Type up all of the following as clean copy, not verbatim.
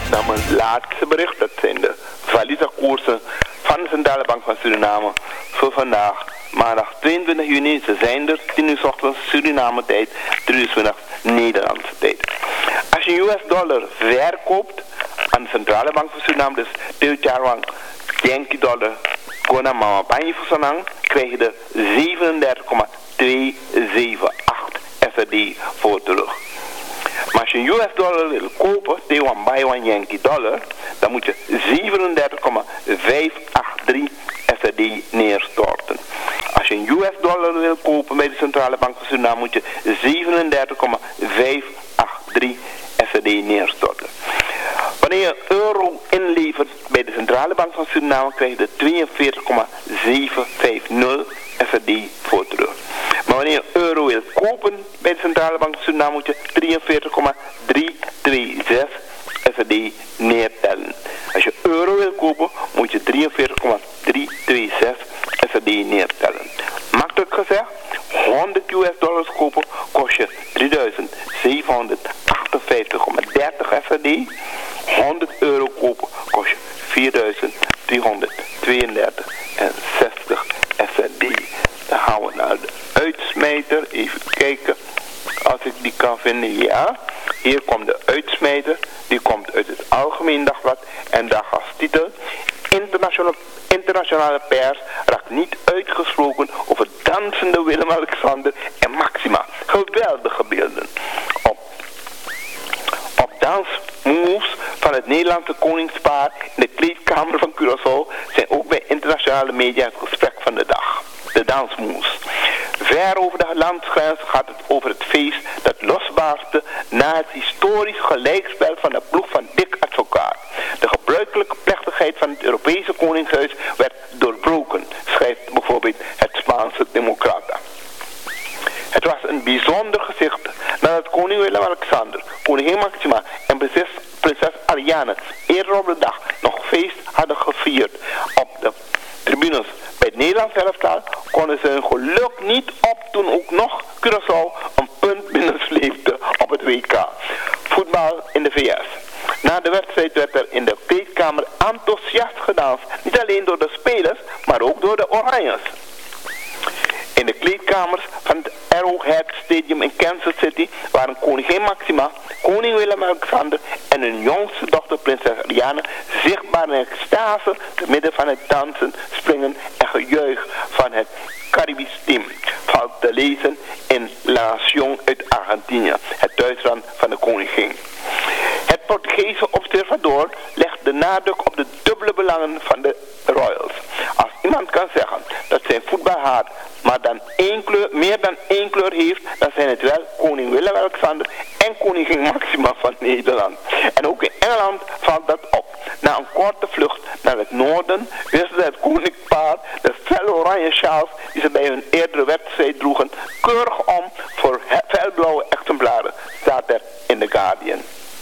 Dan mijn laatste bericht, dat zijn de valutakoersen van de Centrale Bank van Suriname voor vandaag, maandag 22 juni. Ze zijn er 10 uur 's ochtends Suriname tijd, 3 uur 's middags Nederlandse tijd. Als je US dollar verkoopt aan de Centrale Bank van Suriname, dus Deutschland, Yankee dollar, Kona Mama Banyi Fusanang, krijg je er 37,278 SRD voor terug. Maar als je een US dollar wil kopen, tegen bij een Yankee dollar, dan moet je 37,583 SRD neerstorten. Als je een US dollar wil kopen bij de Centrale Bank van Suriname, moet je 37,583 SRD neerstorten. Wanneer je euro inlevert bij de Centrale Bank van Suriname, krijg je 42,750 SRD voor terug. Maar wanneer je euro wil kopen bij de Centrale Bank van Suriname, moet je 43,326 SRD neertellen. Als je euro wil kopen, moet je 43,326 SRD neertellen. Makkelijk gezegd, 100 US dollars kopen kost je 3758,30 SRD. 100 euro kopen kost je 4332,60 SRD. Dan gaan we naar de uitsmijter. Even kijken als ik die kan vinden. Ja, hier komt de uitsmijter. Die komt uit het Algemeen Dagblad en daar als titel: Internationale pers raakt niet uitgesproken over dansende Willem-Alexander en Maxima. Geweldige beelden. Op dansmoves van het Nederlandse koningspaar in de kleedkamer van Curaçao zijn ook bij internationale media het gesprek van de dag. De dansmoves. Ver over de landsgrens gaat het over het feest dat losbarstte na het historisch gelijkspel van de ploeg van Dick Advocaat. De gebruikelijke plechtigheid van het Europese Koningshuis werd doorbroken, schrijft bijvoorbeeld het Spaanse Democrata. Het was een bijzonder gezicht nadat koning Willem-Alexander, koningin Maxima en prinses Ariane eerder op de dag nog feest hadden gevierd op de tribunes. Bij het Nederlands elftal konden ze hun geluk niet op toen ook nog Curaçao een punt binnensleepte op het WK. Voetbal in de VS. Na de wedstrijd werd er in de kleedkamer enthousiast gedanst. Niet alleen door de spelers, maar ook door de Oranjes. In de kleedkamers van het Arrowhead Stadium in Kansas City waren koningin Maxima, koning Willem-Alexander en hun jongste dochter prinses Ariane zichtbaar in extase te midden van het dansen, springen en gejuich van het Caribisch team. Valt te lezen in La Nación uit Argentinië, het thuisland van de koningin. Het Portugese observador legt de nadruk op de dubbele belangen van de Royals. Als iemand kan zeggen dat zijn voetbalhaat meer dan één kleur heeft, dan zijn het wel koning Willem-Alexander en koningin Maxima van Nederland. En ook in Engeland valt dat op. Na een korte vlucht naar het noorden wisten het koninkpaar de fel oranje sjaals die ze bij hun eerdere wedstrijd droegen keurig om voor felblauwe exemplaren, staat er in The Guardian.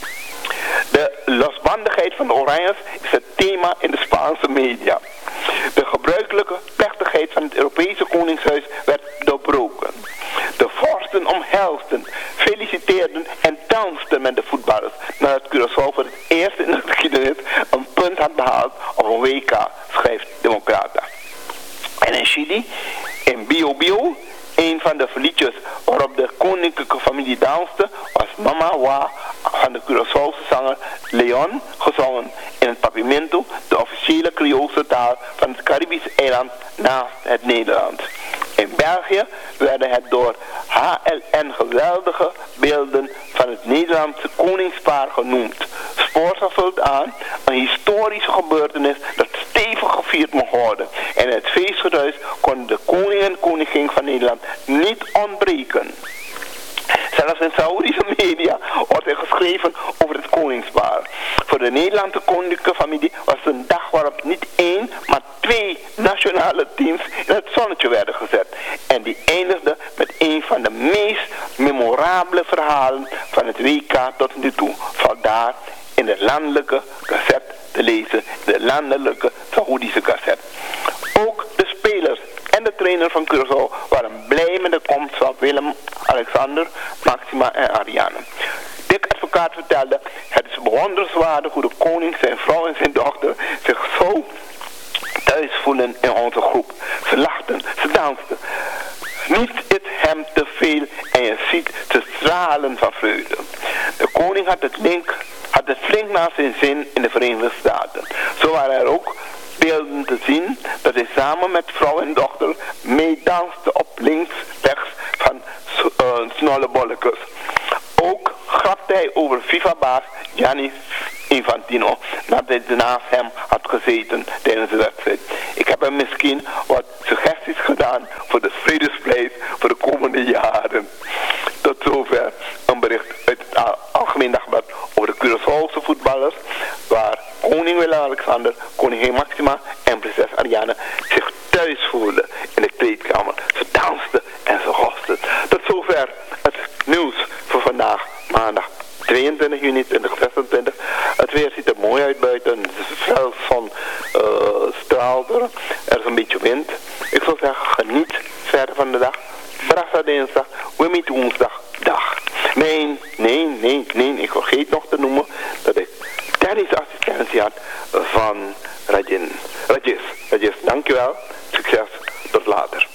De losbandigheid van de Oranjes is het thema in de Spaanse media. De gebruikelijke plechtigheid van het Europese Koningshuis werd doorbroken. De vorsten omhelsden, feliciteerden en dansten met de voetballers nadat Curaçao voor het eerst in de geschiedenis een punt had behaald op een WK, schrijft Democrata. En in Chili, in Bio Bio, een van de liedjes waarop de koninklijke familie danste, was Mama Wa van de Curaçaose zanger Leon, gezongen in het Papiamento, de officiële Creoolse taal van het Caribische eiland naast het Nederlands. In België werden het door HLN geweldige beelden van het Nederlandse koningspaar genoemd. Spoor vult aan een historische gebeurtenis dat stevig gevierd mocht worden. En in het feestgeruis konden de koning en koningin van Nederland niet ontbreken. Zelfs in Saoedische media wordt er geschreven over het koningspaar. Voor de Nederlandse koninklijke familie was het een dag waarop niet één, maar 2 nationale teams in het zonnetje werden gezet. En die eindigde met een van de meest memorabele verhalen van het WK tot nu toe. Valt daar in de landelijke gazette te lezen, de landelijke Saoedische gazette. Ook de spelers en de trainer van Curaçao waren blij met de komst van Willem-Alexander, Maxima en Ariane. Dick Advocaat vertelde: het is Bewonderenswaardig hoe de koning, zijn vrouw en zijn dochter zich zo thuis voelen in onze groep. Ze lachten, ze dansten. Niet is hem te veel en je ziet ze stralen van vreugde. De koning had het flink naar zijn zin in de Verenigde Staten. Zo waren er ook beelden te zien dat hij samen met vrouw en dochter meedanste op links-rechts van Snollebollekes. Ook grapte hij over FIFA-baas Gianni Infantino nadat hij naast hem had gezeten tijdens de wedstrijd. Ik heb hem misschien wat suggesties gedaan voor de Vredesprijs voor de komende jaren. Tot zover een bericht uit het Algemeen Dagblad over de Curaçaose voetballers, waar koning Willem-Alexander, koningin Maxima en prinses Ariane zich thuis voelden in de kleedkamer. Ze dansten en ze hosten. Tot zover het nieuws voor vandaag, maandag 22 juni 2026. Het weer ziet er mooi uit buiten. De zon straalt er. Er is een beetje wind. Ik zou zeggen, geniet verder van de dag. Brassa dinsdag, Wimmy woensdag, dag. Nee, ik vergeet nog te noemen dat ik technische assistentie had van Rajes. Dankjewel. Succes. Tot later.